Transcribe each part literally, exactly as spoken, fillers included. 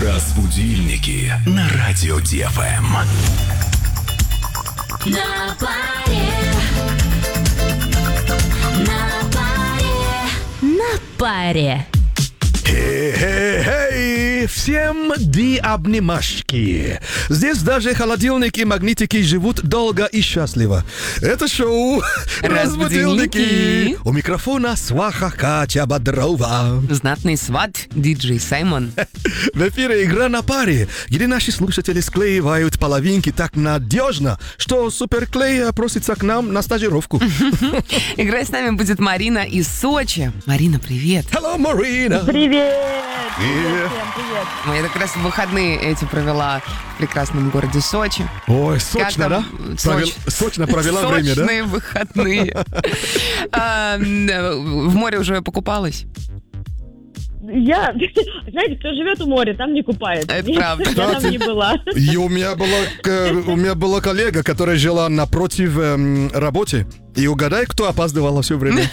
Разбудильники на радио Ди Эф Эм. На паре, на паре, на паре. Хей-хей-хей! Всем ди-обнимашки! Здесь даже холодильники и магнитики живут долго и счастливо. Это шоу «Разбудильники». У микрофона сваха Катя Бодрова. Знатный сват диджей Саймон. В эфире игра на паре, где наши слушатели склеивают половинки так надежно, что суперклей просится к нам на стажировку. Играть с нами будет Марина из Сочи. Марина, привет. Hello, Марина! Привет! Yeah. Всем привет! Я как раз выходные эти провела в прекрасном городе Сочи. Ой, сочно, Как да? там? Провел- Соч- Сочно провела время, да? Сочные выходные. А, В море уже покупалась? Я, знаете, кто живет у моря, там не купается. Это Я- правда. Я там не была. И у меня была, к- у меня была коллега, которая жила напротив эм, работы. И угадай, кто опаздывала все время.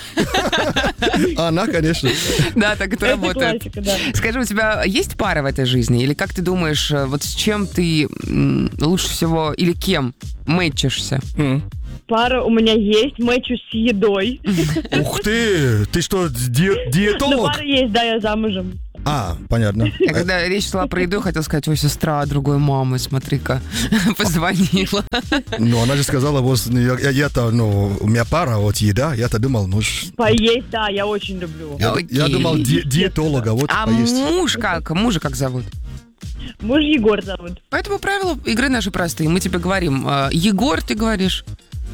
Она, конечно. Да, так это Это работает. классика, да. Скажи, у тебя есть пара в этой жизни? Или как ты думаешь, вот с чем ты м, лучше всего, или кем мэтчишься? Пара у меня есть, мэчу с едой. Ух ты! Ты что, ди- Ну, диетолог? пара есть, да, я замужем. А, понятно. Я когда речь шла про еду, хотела сказать, ой, сестра другой мамы, смотри-ка, позвонила. Ну, она же сказала, вот, я- я- я-то, ну, у меня пара, вот еда, я-то думал, ну, ш- Поесть, да, я очень люблю. я, Окей. я думал, ди- диетолога, вот, А поесть. муж как? Мужа как зовут? Муж Егор зовут. Поэтому правила игры наши простые. Мы тебе говорим, э, Егор, ты говоришь.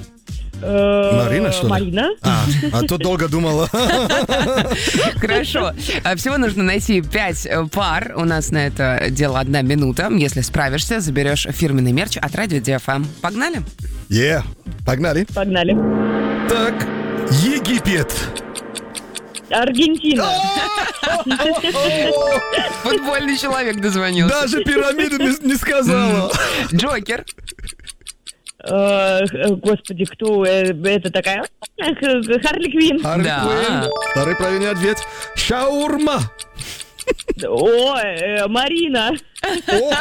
Э, Марина, что ли? Марина. А, а то долго думала. Хорошо. А, Всего нужно найти пять э, пар. У нас на это дело одна минута. Если справишься, заберешь фирменный мерч от радио Ди Эф Эм. Погнали? Е, погнали. Погнали. Так, Египет. Аргентина. Футбольный человек дозвонился. Даже пирамиду не, не сказала. Джокер. Э, Господи, кто э, это такая? Эх, Харли Квинн. Харли Да. Квинн. Второй правильный ответ. Шаурма. О, э, Марина. О,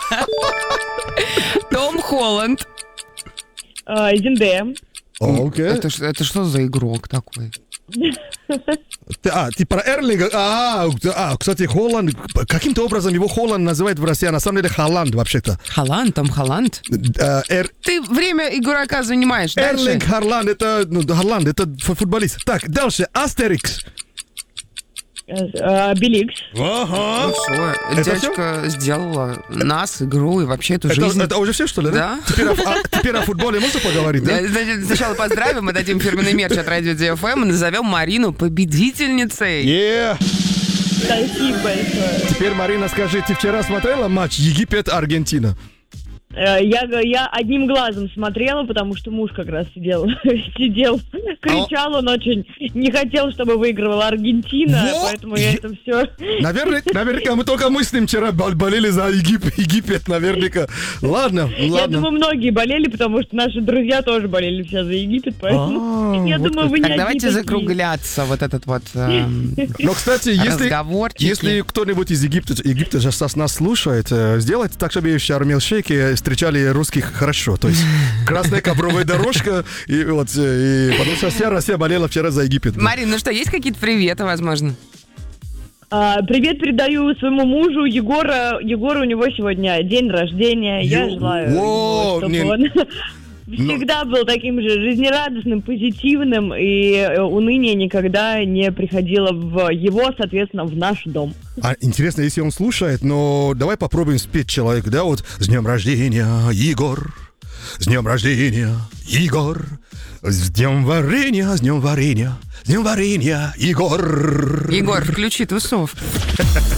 Том Холланд. Э, Зиндея. окей. Это, ш- это что за игрок такой? Ты- А, ты про Эрлинга? А, а, кстати, Холланд, каким-то образом его Холланд называют в России, а на самом деле Холланд вообще-то. Холланд, Том Холланд. Э, Эр- Ты время игрока занимаешь. Дальше. Эрлинг Харланд, это, ну, Харланд, это ф- футболист. Так, дальше, Астерикс. Э, э, Беликс. Ага. Ну все, Это девочка сделала нас, игру и вообще эту Это, жизнь. это уже все, что ли, да? Да. Теперь, о, а, теперь о футболе можно поговорить, да? Э, Значит, сначала поздравим, мы дадим фирменный мерч от радио Ди Эф Эм и назовем Марину победительницей. Е. Спасибо большое. Теперь, Марина, скажи, ты вчера смотрела матч Египет-Аргентина? Э, Я, я одним глазом смотрела, потому что муж как раз сидел, сидел, кричал, он очень не хотел, чтобы выигрывала Аргентина, Вот. поэтому я это все... Наверняка, наверняка мы только мы с ним вчера бол- болели за Егип- Египет, наверняка. Ладно, Я ладно. думаю, многие болели, потому что наши друзья тоже болели все за Египет, поэтому А, я вот думаю, как. вы не Так, одни давайте такие. закругляться, вот этот вот эм, Но, кстати, если, разговорчики. если кто-нибудь из Египта, Египта же нас нас слушает, э, сделайте так, чтобы в Шарм-эль-Шейхе встречали русских хорошо. То есть красная ковровая дорожка, и вот, э, и, потому что вся Россия болела вчера за Египет. Марин, ну что, есть какие-то приветы, возможно? А, привет передаю своему мужу Егора. Егор, у него сегодня день рождения. Я Ё- желаю, Во, ему, чтобы не- он всегда был таким же жизнерадостным, позитивным, и э, уныние никогда не приходило в его, соответственно, в наш дом. А интересно, если он слушает, но давай попробуем спеть человеку, да, вот «С днем рождения, Егор! С днем рождения, Егор! С днем варенья, с днем варенья, с днем варенья, Егор!» Егор, включи тусовку.